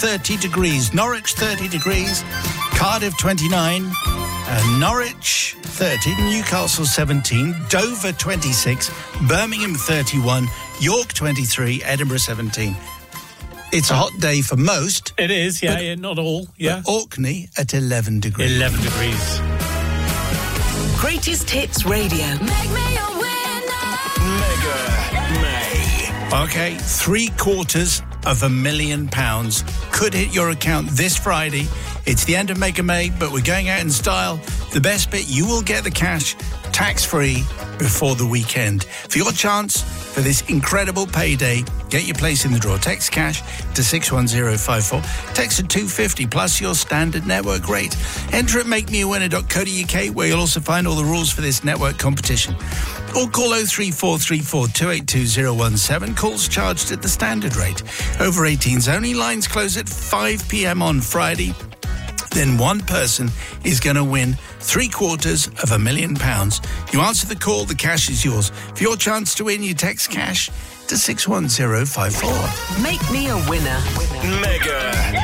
30 degrees. Norwich, 30 degrees. Cardiff, 29. Norwich, 30. Newcastle, 17. Dover, 26. Birmingham, 31. York, 23. Edinburgh, 17. It's a hot day for most. It is, yeah, not all, yeah. But Orkney at 11 degrees. 11 degrees. Greatest Hits Radio. Make me a winner. Mega May. Okay, £750,000 could hit your account this Friday. It's the end of Mega May, but we're going out in style. The best bit, you will get the cash tax-free before the weekend. For your chance for this incredible payday, get your place in the draw. Text cash to 61054. Text at 250 plus your standard network rate. Enter at makemeawinner.co.uk, where you'll also find all the rules for this network competition. Or call 03434 282017. Calls charged at the standard rate. Over 18s only. Lines close at 5 p.m. on Friday. Then one person is going to win £750,000. You answer the call, the cash is yours. For your chance to win, you text cash to 61054. Make me a winner. Mega